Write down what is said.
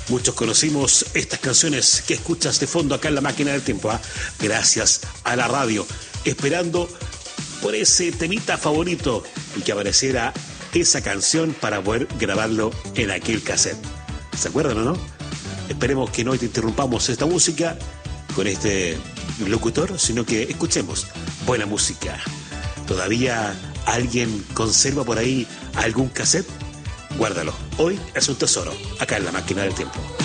Muchos conocimos estas canciones que escuchas de fondo acá en la máquina del tiempo, gracias a la radio, esperando por ese temita favorito y que apareciera esa canción para poder grabarlo en aquel cassette. ¿Se acuerdan o no? Esperemos que no te interrumpamos esta música con este locutor, sino que escuchemos buena música. ¿Todavía alguien conserva por ahí algún cassette? Guárdalo. Hoy es un tesoro, acá en la máquina del tiempo.